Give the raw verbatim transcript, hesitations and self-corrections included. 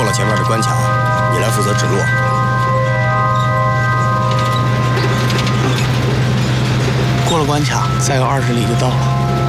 了前面的关卡，你来负责指路。 过了关卡，再有二十里就到了。